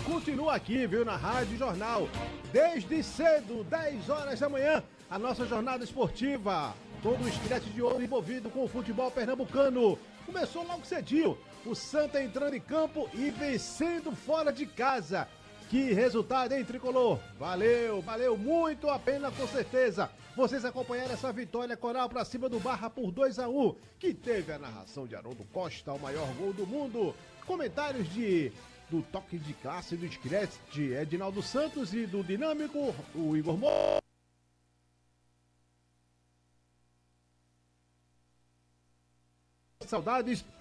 continua aqui, viu, na Rádio Jornal. Desde cedo, 10 horas da manhã, a nossa jornada esportiva. Todo o esquilete de ouro envolvido com o futebol pernambucano. Começou logo cedinho, o Santa entrando em campo e vencendo fora de casa. Que resultado, hein, Tricolor? Valeu muito a pena, com certeza. Vocês acompanharam essa vitória coral pra cima do Barra por 2-1, que teve a narração de Haroldo Costa, o maior gol do mundo. Comentários do toque de classe do esquilete de Edinaldo Santos e do dinâmico, o Igor Moura. Saudades